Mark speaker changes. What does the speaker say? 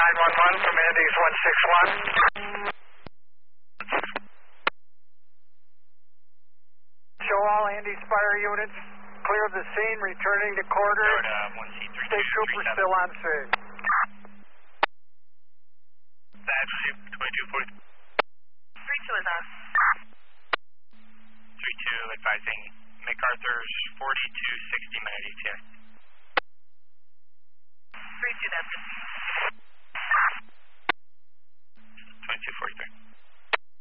Speaker 1: 911 from Andes 161. Show all Andes fire units. Clear the scene, returning to quarters. State trooper still on scene.
Speaker 2: That's 2240.
Speaker 3: 32 is us.
Speaker 2: 32 advising MacArthur's 4260 minute ATS.
Speaker 3: 32 that's
Speaker 2: 2243.